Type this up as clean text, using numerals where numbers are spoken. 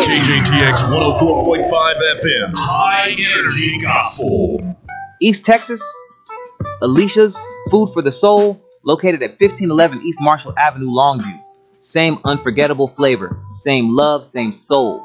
KJTX 104.5 FM, High Energy Gospel. East Texas, Alicia's Food for the Soul, located at 1511 East Marshall Avenue, Longview. Same unforgettable flavor, same love, same soul.